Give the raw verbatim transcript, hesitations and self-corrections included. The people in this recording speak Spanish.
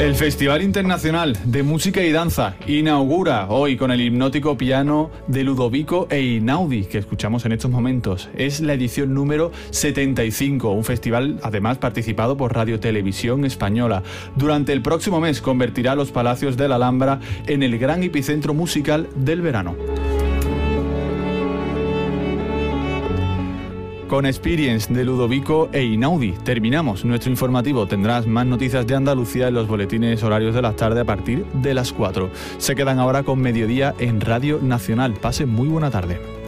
El Festival Internacional de Música y Danza inaugura hoy con el hipnótico piano de Ludovico Einaudi, que escuchamos en estos momentos. Es la edición número setenta y cinco, un festival además participado por Radio Televisión Española. Durante el próximo mes convertirá los Palacios de la Alhambra en el gran epicentro musical del verano. Con Experience de Ludovico Einaudi terminamos nuestro informativo. Tendrás más noticias de Andalucía en los boletines horarios de la tarde a partir de las cuatro. Se quedan ahora con Mediodía en Radio Nacional. Pasen muy buena tarde.